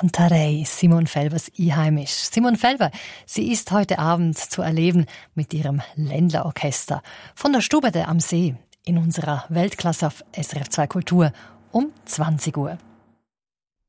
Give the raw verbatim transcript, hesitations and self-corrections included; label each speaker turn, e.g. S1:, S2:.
S1: Kantarei, Simon Felbers Einheimisch. Simon Felber, sie ist heute Abend zu erleben mit ihrem Ländlerorchester von der Stubede am See in unserer Weltklasse auf S R F zwei Kultur um zwanzig Uhr.